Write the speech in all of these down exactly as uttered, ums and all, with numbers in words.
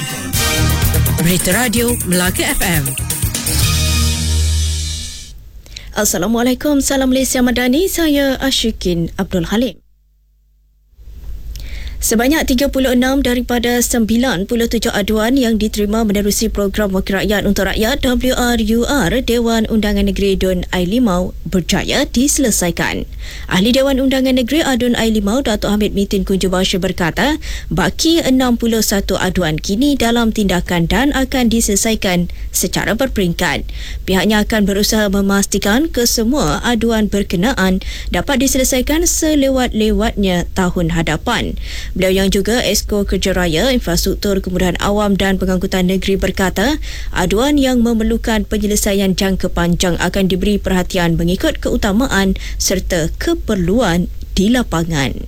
Berita Radio Melaka F M. Assalamualaikum, salam Malaysia Madani, saya Ashikin Abdul Halim. Sebanyak tiga puluh enam daripada sembilan puluh tujuh aduan yang diterima menerusi program Wakil Rakyat untuk Rakyat W R U R Dewan Undangan Negeri Dun Ailimau berjaya diselesaikan. Ahli Dewan Undangan Negeri Adun Ailimau Datuk Hamid Mitin Kunju Bashir berkata, baki enam puluh satu aduan kini dalam tindakan dan akan diselesaikan secara berperingkat. Pihaknya akan berusaha memastikan kesemua aduan berkenaan dapat diselesaikan selewat-lewatnya tahun hadapan. Beliau yang juga Esko Kerja Raya, Infrastruktur, Kemudahan Awam dan Pengangkutan Negeri berkata, aduan yang memerlukan penyelesaian jangka panjang akan diberi perhatian mengikut keutamaan serta keperluan di lapangan.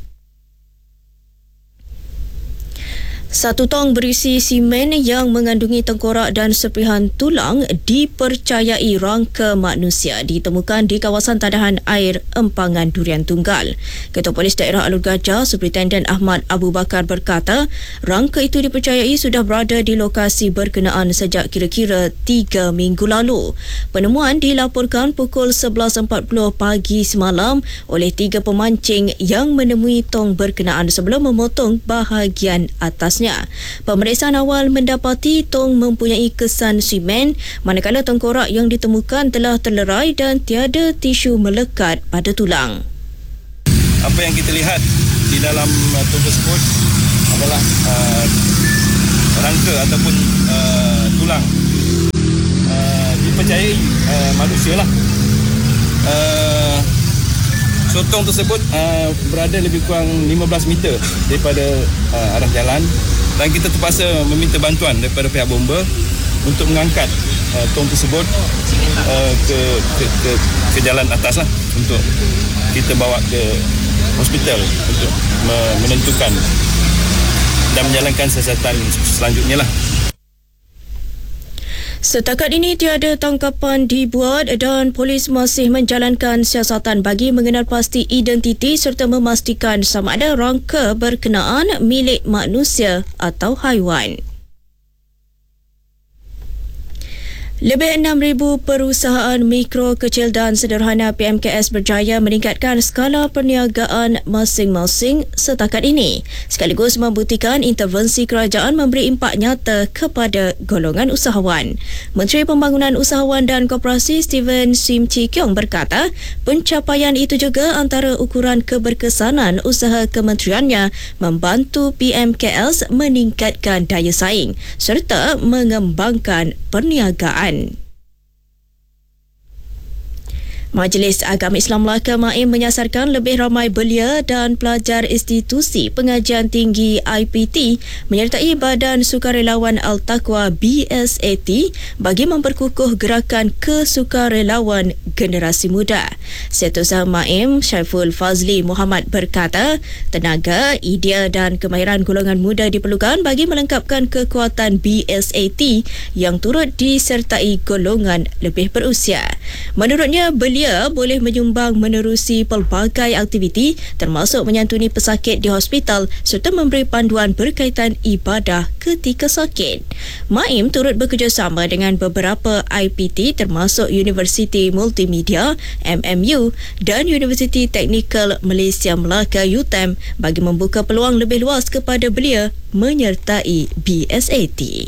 Satu tong berisi simen yang mengandungi tengkorak dan serpihan tulang dipercayai rangka manusia ditemukan di kawasan tadahan air Empangan Durian Tunggal. Ketua Polis Daerah Alur Gajah, Superintenden Ahmad Abu Bakar berkata, rangka itu dipercayai sudah berada di lokasi berkenaan sejak kira-kira tiga minggu lalu. Penemuan dilaporkan pukul sebelas empat puluh pagi semalam oleh tiga pemancing yang menemui tong berkenaan sebelum memotong bahagian atasnya. Pemeriksaan awal mendapati tong mempunyai kesan simen, manakala tengkorak yang ditemukan telah terlerai dan tiada tisu melekat pada tulang. Apa yang kita lihat di dalam uh, tong tersebut adalah uh, rangka ataupun uh, tulang uh, dipercayai uh, manusia lah. Uh, so tong tersebut uh, berada lebih kurang lima belas meter daripada uh, arah jalan dan kita terpaksa meminta bantuan daripada pihak bomba untuk mengangkat uh, tong tersebut uh, ke, ke, ke, ke jalan atas lah untuk kita bawa ke hospital untuk menentukan dan menjalankan siasatan selanjutnya lah. Setakat ini tiada tangkapan dibuat dan polis masih menjalankan siasatan bagi mengenal pasti identiti serta memastikan sama ada rangka berkenaan milik manusia atau haiwan. Lebih enam ribu perusahaan mikro, kecil dan sederhana P M K S berjaya meningkatkan skala perniagaan masing-masing setakat ini, sekaligus membuktikan intervensi kerajaan memberi impak nyata kepada golongan usahawan. Menteri Pembangunan Usahawan dan Koperasi Steven Sim Chi Kiong berkata, pencapaian itu juga antara ukuran keberkesanan usaha kementeriannya membantu P M K S meningkatkan daya saing serta mengembangkan perniagaan. Majlis Agama Islam Melaka M A I M menyasarkan lebih ramai belia dan pelajar institusi pengajian tinggi I P T menyertai Badan Sukarelawan Al-Taqwa B S A T bagi memperkukuh gerakan kesukarelawan generasi muda. Setiausaha M A I M Syaiful Fazli Muhammad berkata, tenaga, idea dan kemahiran golongan muda diperlukan bagi melengkapkan kekuatan B S A T yang turut disertai golongan lebih berusia. Menurutnya, belia boleh menyumbang menerusi pelbagai aktiviti termasuk menyantuni pesakit di hospital serta memberi panduan berkaitan ibadah ketika sakit. M A I M turut bekerjasama dengan beberapa I P T termasuk Universiti Multimedia M M U dan Universiti Teknikal Malaysia Melaka U T E M bagi membuka peluang lebih luas kepada belia menyertai B S A T.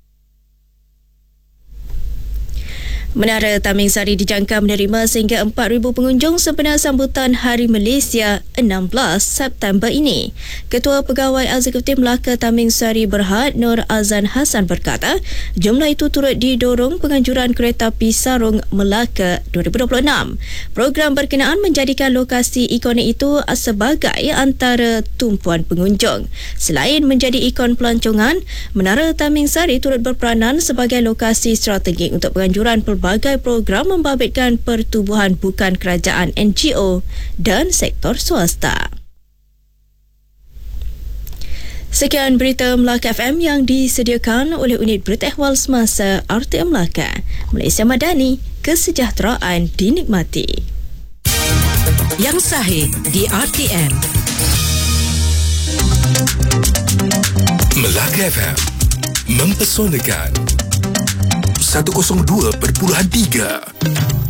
Menara Taming Sari dijangka menerima sehingga empat ribu pengunjung sempena sambutan Hari Malaysia enam belas September ini. Ketua Pegawai Eksekutif Melaka Taming Sari Berhad Nur Azan Hassan berkata, jumlah itu turut didorong penganjuran kereta api Sarung Melaka dua ribu dua puluh enam. Program berkenaan menjadikan lokasi ikonik itu sebagai antara tumpuan pengunjung. Selain menjadi ikon pelancongan, Menara Taming Sari turut berperanan sebagai lokasi strategik untuk penganjuran pelbagai Berbagai program membabitkan pertubuhan bukan kerajaan N G O dan sektor swasta. Sekian berita Melaka F M yang disediakan oleh unit berita ehwal semasa R T M Melaka. Malaysia Madani, kesejahteraan dinikmati. Yang sahih di R T M. Melaka F M mempesonakan. seratus dua perpuluhan tiga